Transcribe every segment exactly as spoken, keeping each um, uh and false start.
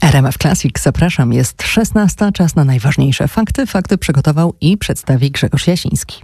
R M F Classic, zapraszam, jest szesnasta, czas na najważniejsze fakty. Fakty przygotował i przedstawi Grzegorz Jasiński.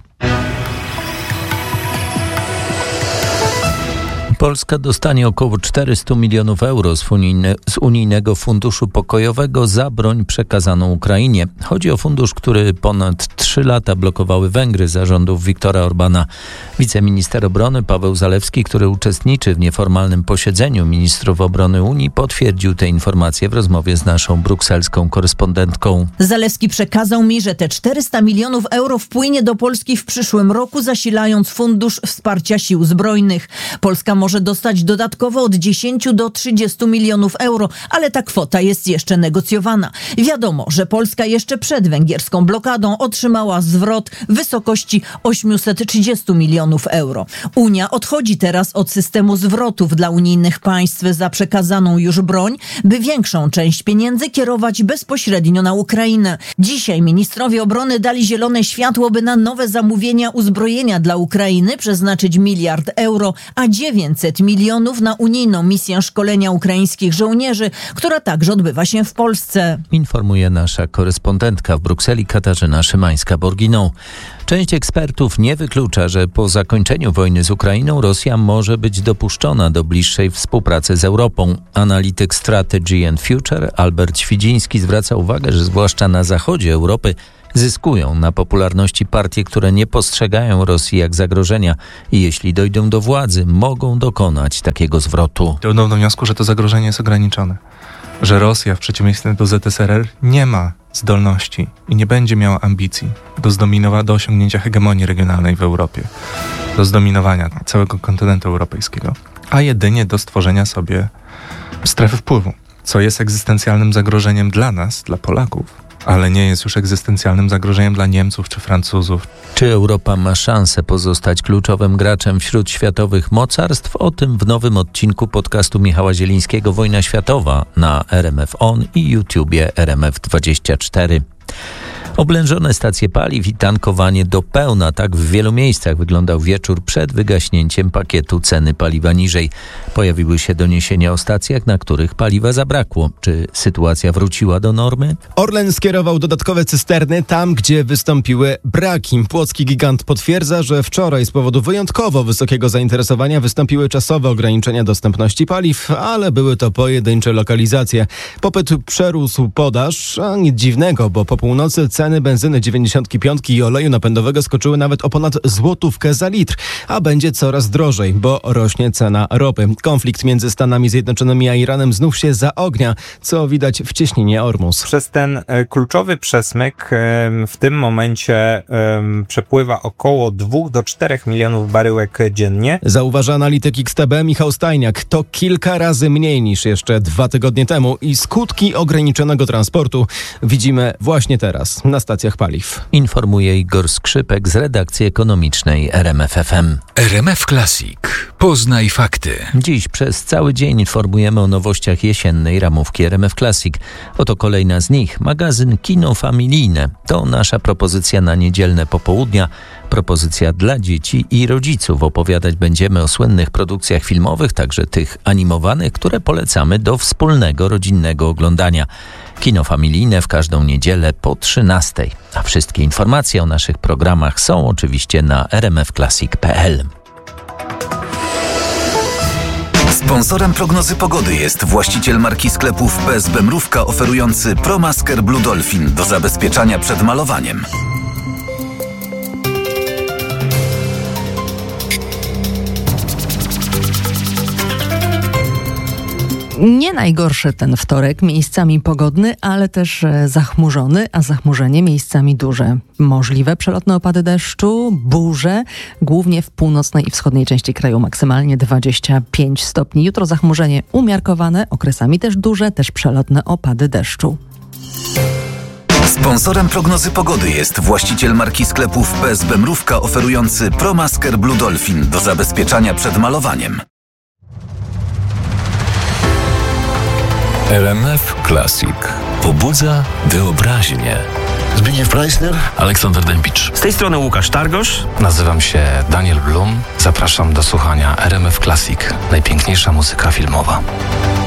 Polska dostanie około czterysta milionów euro z, unijne, z unijnego funduszu pokojowego za broń przekazaną Ukrainie. Chodzi o fundusz, który ponad trzy lata blokowały Węgry za rządów Viktora Orbana. Wiceminister obrony Paweł Zalewski, który uczestniczy w nieformalnym posiedzeniu ministrów obrony Unii, potwierdził te informacje w rozmowie z naszą brukselską korespondentką. Zalewski przekazał mi, że te czterysta milionów euro wpłynie do Polski w przyszłym roku, zasilając Fundusz Wsparcia Sił Zbrojnych. Polska może dostać dodatkowo od dziesięciu do trzydziestu milionów euro, ale ta kwota jest jeszcze negocjowana. Wiadomo, że Polska jeszcze przed węgierską blokadą otrzymała zwrot w wysokości osiemset trzydzieści milionów euro. Unia odchodzi teraz od systemu zwrotów dla unijnych państw za przekazaną już broń, by większą część pieniędzy kierować bezpośrednio na Ukrainę. Dzisiaj ministrowie obrony dali zielone światło, by na nowe zamówienia uzbrojenia dla Ukrainy przeznaczyć miliard euro, a dziewięćset milionów na unijną misję szkolenia ukraińskich żołnierzy, która także odbywa się w Polsce. Informuje nasza korespondentka w Brukseli Katarzyna Szymańska-Borginą. Część ekspertów nie wyklucza, że po zakończeniu wojny z Ukrainą Rosja może być dopuszczona do bliższej współpracy z Europą. Analityk Strategy and Future Albert Świdziński zwraca uwagę, że zwłaszcza na zachodzie Europy zyskują na popularności partie, które nie postrzegają Rosji jak zagrożenia i jeśli dojdą do władzy, mogą dokonać takiego zwrotu. Dojdą do wniosku, że to zagrożenie jest ograniczone. Że Rosja w przeciwieństwie do Z S R R nie ma zdolności i nie będzie miała ambicji do zdominowania, do osiągnięcia hegemonii regionalnej w Europie, do zdominowania całego kontynentu europejskiego, a jedynie do stworzenia sobie strefy wpływu, co jest egzystencjalnym zagrożeniem dla nas, dla Polaków, ale nie jest już egzystencjalnym zagrożeniem dla Niemców czy Francuzów. Czy Europa ma szansę pozostać kluczowym graczem wśród światowych mocarstw? O tym w nowym odcinku podcastu Michała Zielińskiego Wojna Światowa na R M F On i YouTubie R M F dwadzieścia cztery. Oblężone stacje paliw i tankowanie do pełna. Tak w wielu miejscach wyglądał wieczór przed wygaśnięciem pakietu ceny paliwa niżej. Pojawiły się doniesienia o stacjach, na których paliwa zabrakło. Czy sytuacja wróciła do normy? Orlen skierował dodatkowe cysterny tam, gdzie wystąpiły braki. Płocki gigant potwierdza, że wczoraj z powodu wyjątkowo wysokiego zainteresowania wystąpiły czasowe ograniczenia dostępności paliw, ale były to pojedyncze lokalizacje. Popyt przerósł podaż, a nic dziwnego, bo po północy ceny benzyny dziewięćdziesiątki pięć i oleju napędowego skoczyły nawet o ponad złotówkę za litr, a będzie coraz drożej, bo rośnie cena ropy. Konflikt między Stanami Zjednoczonymi a Iranem znów się zaognia, co widać w cieśninie Ormus. Przez ten e, kluczowy przesmyk e, w tym momencie e, przepływa około dwóch do czterech milionów baryłek dziennie. Zauważa analityk X T B Michał Stajniak. To kilka razy mniej niż jeszcze dwa tygodnie temu i skutki ograniczonego transportu widzimy właśnie teraz na stacjach paliw. Informuje Igor Skrzypek z redakcji ekonomicznej R M F F M. R M F Classic. Poznaj fakty. Dziś przez cały dzień informujemy o nowościach jesiennej ramówki R M F Classic. Oto kolejna z nich. Magazyn Kino Familijne. To nasza propozycja na niedzielne popołudnia. Propozycja dla dzieci i rodziców. Opowiadać będziemy o słynnych produkcjach filmowych, także tych animowanych, które polecamy do wspólnego, rodzinnego oglądania. Kino Familijne w każdą niedzielę po trzynastej. A wszystkie informacje o naszych programach są oczywiście na r m f classic kropka p l. Sponsorem prognozy pogody jest właściciel marki sklepów P S B Mrówka oferujący ProMasker Blue Dolphin do zabezpieczania przed malowaniem. Nie najgorszy ten wtorek, miejscami pogodny, ale też zachmurzony, a zachmurzenie miejscami duże. Możliwe przelotne opady deszczu, burze, głównie w północnej i wschodniej części kraju, maksymalnie dwadzieścia pięć stopni. Jutro zachmurzenie umiarkowane, okresami też duże, też przelotne opady deszczu. Sponsorem prognozy pogody jest właściciel marki sklepów P S B Mrówka oferujący ProMasker Blue Dolphin do zabezpieczania przed malowaniem. R M F Classic. Pobudza wyobraźnię. Zbigniew Preissner, Aleksander Dębicz. Z tej strony Łukasz Targosz. Nazywam się Daniel Blum. Zapraszam do słuchania R M F Classic. Najpiękniejsza muzyka filmowa.